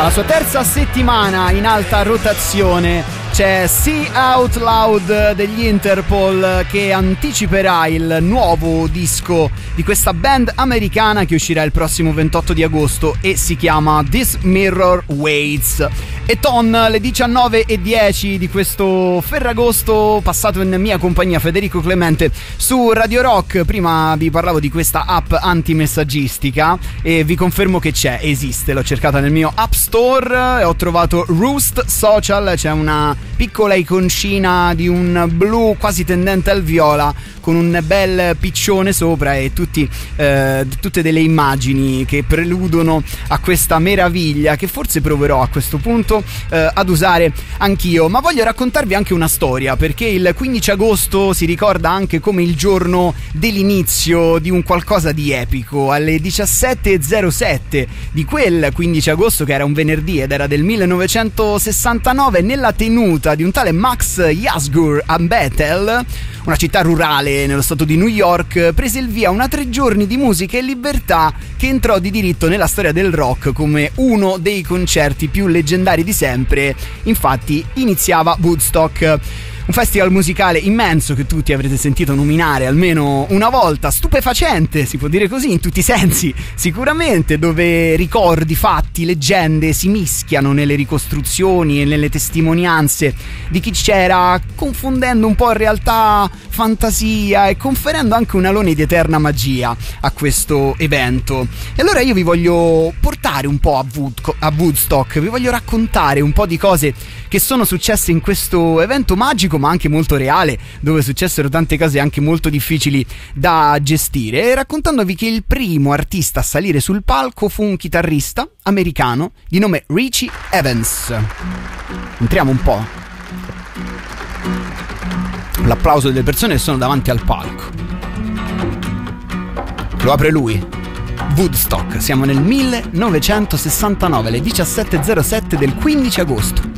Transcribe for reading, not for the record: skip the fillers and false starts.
alla sua terza settimana in alta rotazione. C'è See Out Loud degli Interpol, che anticiperà il nuovo disco di questa band americana che uscirà il prossimo 28 di agosto e si chiama This Mirror Waits. E Ton, le 19:10 di questo Ferragosto, passato in mia compagnia, Federico Clemente, su Radio Rock. Prima vi parlavo di questa app antimessaggistica e vi confermo che esiste. L'ho cercata nel mio App Store e ho trovato Roost Social. C'è una piccola iconcina di un blu quasi tendente al viola con un bel piccione sopra e tutte delle immagini che preludono a questa meraviglia che forse proverò a questo punto ad usare anch'io. Ma voglio raccontarvi anche una storia, perché il 15 agosto si ricorda anche come il giorno dell'inizio di un qualcosa di epico. Alle 17:07 di quel 15 agosto, che era un venerdì ed era del 1969, nella tenuta di un tale Max Yasgur a Bethel, una città rurale nello stato di New York, prese il via una 3 giorni di musica e libertà che entrò di diritto nella storia del rock come uno dei concerti più leggendari di sempre. Infatti iniziava Woodstock, un festival musicale immenso che tutti avrete sentito nominare almeno una volta, stupefacente, si può dire così, in tutti i sensi, sicuramente, dove ricordi, fatti, leggende si mischiano nelle ricostruzioni e nelle testimonianze di chi c'era, confondendo un po' realtà, fantasia e conferendo anche un alone di eterna magia a questo evento. E allora io vi voglio portare un po' a Woodstock, vi voglio raccontare un po' di cose che sono successe in questo evento magico, ma anche molto reale, dove successero tante cose anche molto difficili da gestire, e raccontandovi che il primo artista a salire sul palco fu un chitarrista americano di nome Richie Evans. Entriamo un po'. L'applauso delle persone che sono davanti al palco. Lo apre lui. Woodstock, siamo nel 1969, alle 17:07 del 15 agosto.